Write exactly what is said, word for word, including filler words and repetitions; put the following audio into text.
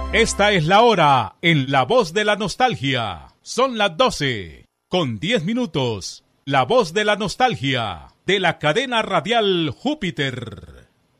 Esta es la hora en La Voz de la Nostalgia. Son las doce con diez minutos. La Voz de la Nostalgia de la cadena radial Júpiter.